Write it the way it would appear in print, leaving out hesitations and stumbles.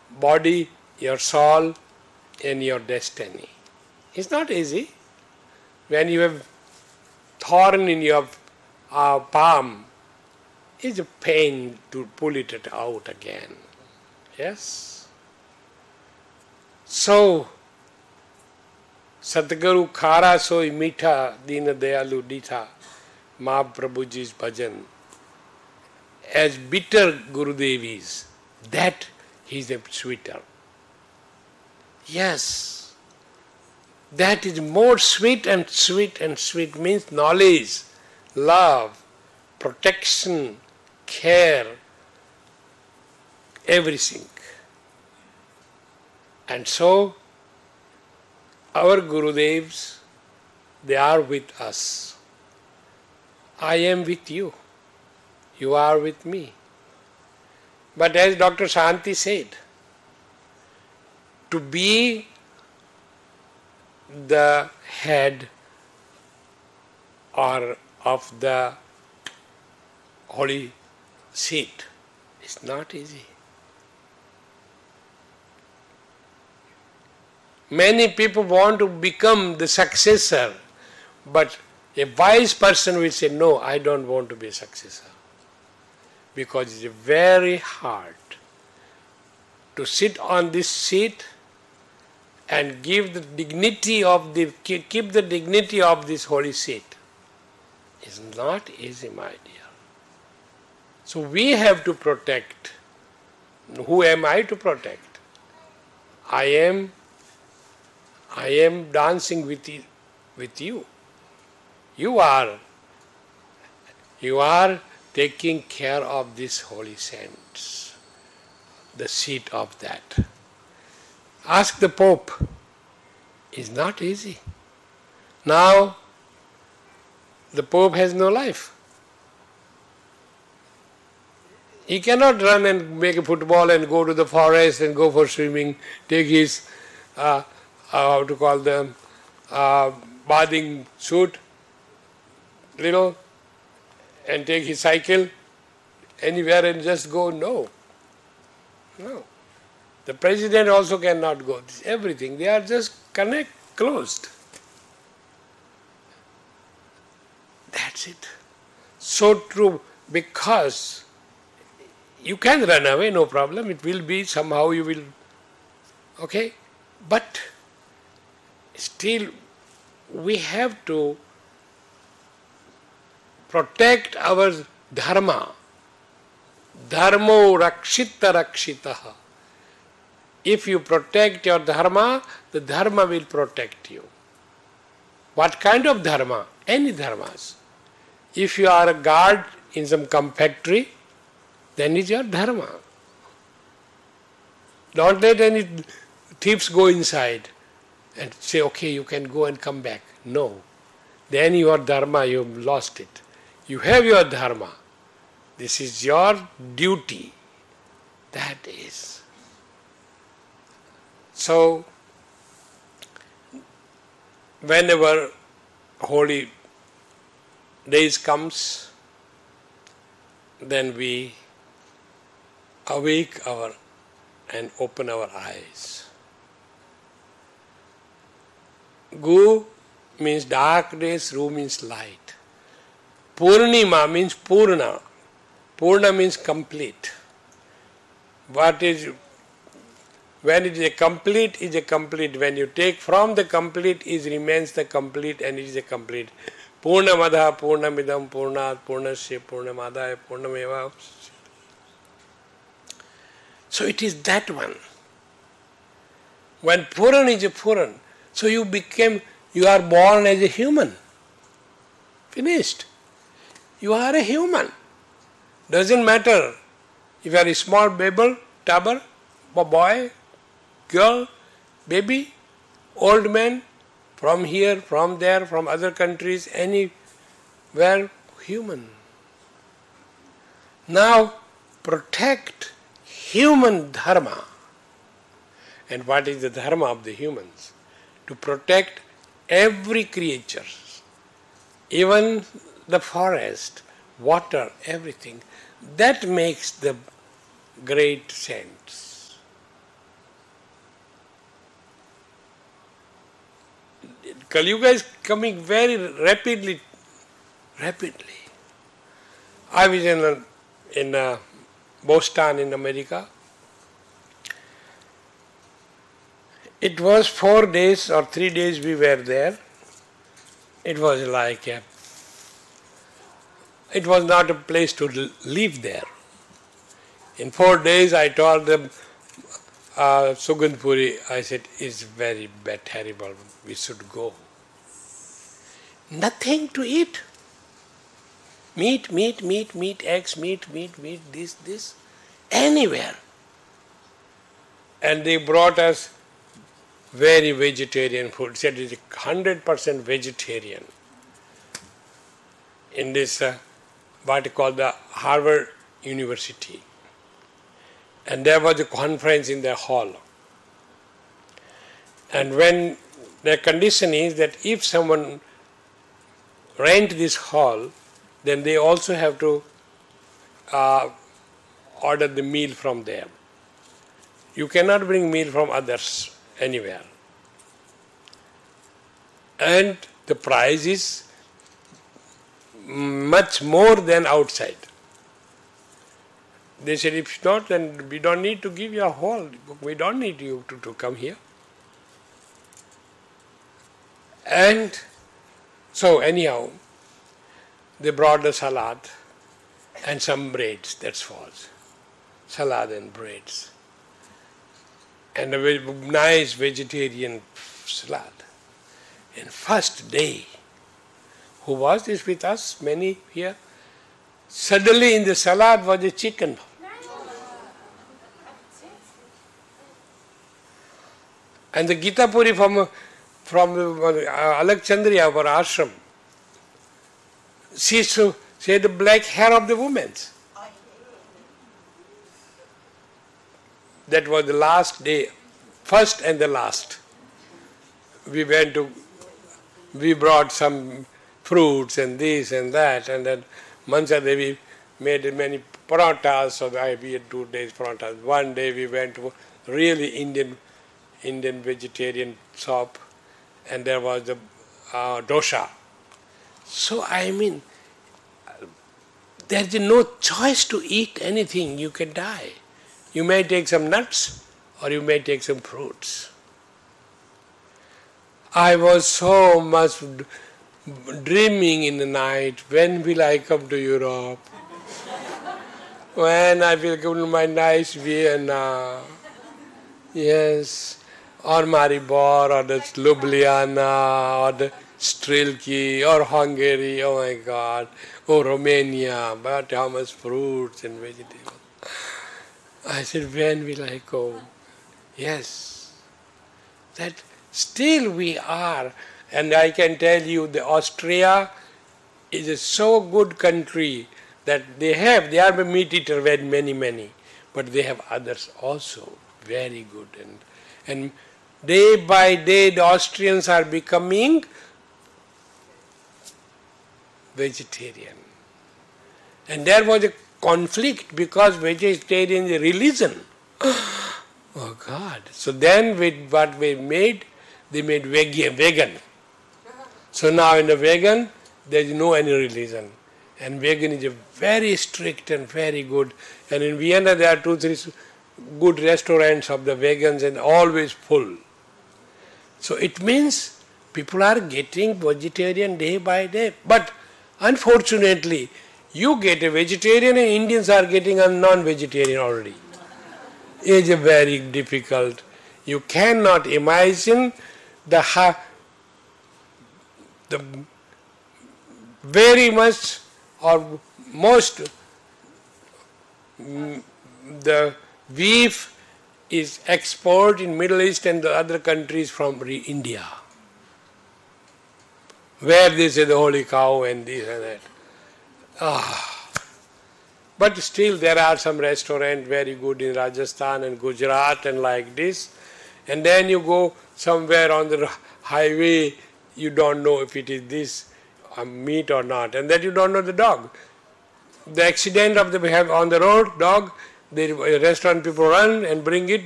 body, your soul, and your destiny. It's not easy. When you have thorn in your palm, it's a pain to pull it out again. Yes? So, Satguru khara soi meetha, deen dayalu ditha, Mahaprabhuji's bhajan. As bitter Gurudev is, that he is a sweeter. Yes, that is more sweet and sweet and sweet means knowledge, love, protection, care, everything. And so, our Gurudevs, they are with us. I am with you. You are with me. But as Dr. Shanti said, to be the head or of the holy seat is not easy. Many people want to become the successor, but a wise person will say, no, I don't want to be a successor. Because it's very hard to sit on this seat and keep the dignity of this holy seat. It's not easy, my dear. So we have to protect. Who am I to protect? I am dancing with you. You are taking care of these holy saints, the seat of that. Ask the Pope. It's not easy. Now, the Pope has no life. He cannot run and make a football and go to the forest and go for swimming, take his, bathing suit, and take his cycle anywhere and just go. No. The president also cannot go. Everything. They are just closed. That's it. So true, because you can run away, no problem. It will be somehow you will, okay? But still we have to protect our dharma. Dharmo rakshita rakshitaha. If you protect your dharma, the dharma will protect you. What kind of dharma? Any dharmas. If you are a guard in some factory, then it's your dharma. Don't let any thieves go inside and say, okay, you can go and come back. No. Then your dharma, you've lost it. You have your dharma. This is your duty. That is. So, whenever holy days comes, then we awake and open our eyes. Gu means darkness, Ru means light. Purnima means Purna. Purna means complete. When it is a complete, is a complete. When you take from the complete, it remains the complete and it is a complete. Purnamada, Purnamidam, Purnat, Purnasya, Purnamadaya, Purnameva. So it is that one. When Puran is a Puran, so you are born as a human. Finished. You are a human. Doesn't matter if you are a small baby, toddler, boy, girl, baby, old man, from here, from there, from other countries, anywhere, human. Now, protect human dharma. And what is the dharma of the humans? To protect every creature, even the forest, water, everything. That makes the great saints. Kali Yuga is coming very rapidly. I was in Boston in America. It was 4 days or 3 days we were there. It was it was not a place to live there. In 4 days I told them, Sugandh Puri, I said, it's very bad, terrible, we should go. Nothing to eat. Meat, eggs, meat, this, anywhere. And they brought us very vegetarian food. Said it's 100% vegetarian. In this, what you call the Harvard University. And there was a conference in the hall. And when the condition is that if someone rent this hall, then they also have to order the meal from them. You cannot bring meal from others anywhere. And the price is much more than outside. They said, if not, then we don't need to give you a hall. We don't need you to come here. And so anyhow, they brought the salad and some breads, that's all. Salad and breads. And a very nice vegetarian salad. And first day, who was this with us? Many here. Suddenly in the salad was a chicken. And the Gita Puri from Alakchandriya, our ashram, she had the black hair of the women. That was the last day, first and the last. We brought some fruits and this and that, and then Mansa Devi made many parathas, so we had 2 days parathas. One day we went to really Indian vegetarian shop, and there was the dosha. So there's no choice to eat anything, you can die. You may take some nuts or you may take some fruits. I was so much dreaming in the night, when will I come to Europe? When I will go to my nice Vienna? Yes, or Maribor, or the Ljubljana, or the Strilki, or Hungary, oh my God, or Romania, but how much fruits and vegetables. I said, when will I go? Yes, that still we are. And I can tell you, the Austria is a so good country that they are meat eater very many, but they have others also, very good. And day by day the Austrians are becoming vegetarian. And there was a conflict because vegetarian is a religion. Oh God. So then with what we made, they made vegan. So now in the vegan, there is no any religion. And vegan is a very strict and very good. And in Vienna there are 2-3 good restaurants of the vegans and always full. So it means people are getting vegetarian day by day. But unfortunately, you get a vegetarian and Indians are getting a non-vegetarian already. It's very difficult. You cannot imagine the very much or most the beef is exported in Middle East and the other countries from India, where they say the holy cow and this and that. But still there are some restaurants very good in Rajasthan and Gujarat and like this. And then you go somewhere on the highway, you don't know if it is this meat or not. And that you don't know the dog. The accident of the on the road, dog, the restaurant people run and bring it,